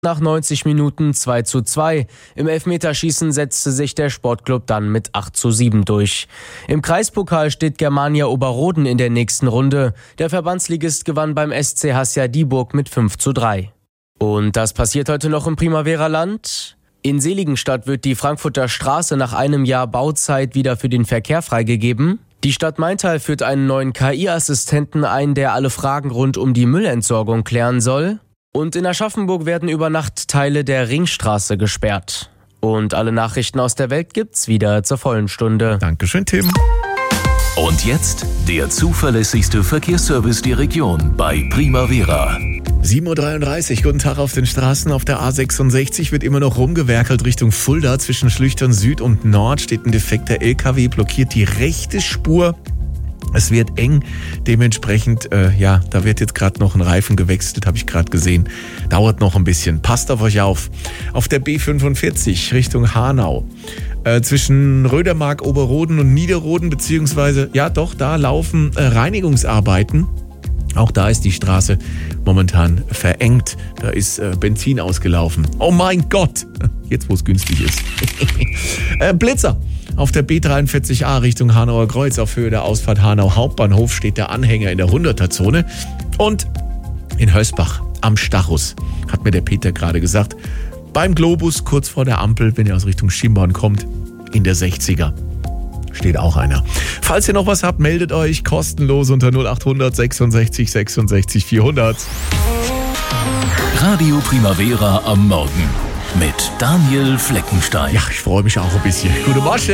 nach 90 Minuten 2:2. Im Elfmeterschießen setzte sich der Sportclub dann mit 8:7 durch. Im Kreispokal steht Germania Oberroden in der nächsten Runde. Der Verbandsligist gewann beim SC Hassia Dieburg mit 5:3. Und das passiert heute noch im Primavera-Land. In Seligenstadt wird die Frankfurter Straße nach einem Jahr Bauzeit wieder für den Verkehr freigegeben. Die Stadt Maintal führt einen neuen KI-Assistenten ein, der alle Fragen rund um die Müllentsorgung klären soll. Und in Aschaffenburg werden über Nacht Teile der Ringstraße gesperrt. Und alle Nachrichten aus der Welt gibt's wieder zur vollen Stunde. Dankeschön, Tim. Und jetzt der zuverlässigste Verkehrsservice der Region bei Primavera. 7:33 Uhr, guten Tag auf den Straßen. Auf der A66 wird immer noch rumgewerkelt Richtung Fulda. Zwischen Schlüchtern Süd und Nord steht ein defekter LKW, blockiert die rechte Spur. Es wird eng, dementsprechend, da wird jetzt gerade noch ein Reifen gewechselt, habe ich gerade gesehen. Dauert noch ein bisschen, passt auf euch auf. Auf der B45 Richtung Hanau, zwischen Rödermark, Oberroden und Niederroden, da laufen Reinigungsarbeiten. Auch da ist die Straße momentan verengt. Da ist Benzin ausgelaufen. Oh mein Gott, jetzt wo es günstig ist. Blitzer. Auf der B43a Richtung Hanauer Kreuz auf Höhe der Ausfahrt Hanau Hauptbahnhof steht der Anhänger in der 100er-Zone. Und in Hösbach am Stachus, hat mir der Peter gerade gesagt, beim Globus kurz vor der Ampel, wenn ihr aus Richtung Schienborn kommt, in der 60er. Steht auch einer. Falls ihr noch was habt, meldet euch kostenlos unter 0800 66 66 400. Radio Primavera am Morgen mit Daniel Fleckenstein. Ja, ich freue mich auch ein bisschen. Gute Masche.